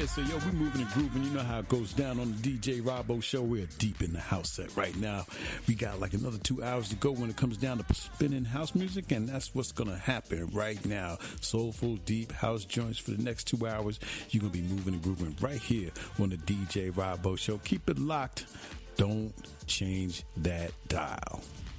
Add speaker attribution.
Speaker 1: Yeah, so yo, we moving and grooving. You know how it goes down on the DJ Robbo show. We're deep in the house set right now. We got like another 2 hours to go when it comes down to spinning house music, and that's what's gonna happen right now. Soulful, deep house joints for the next 2 hours. You're gonna be moving and grooving right here on the DJ Robbo show. Keep it locked. Don't change that dial.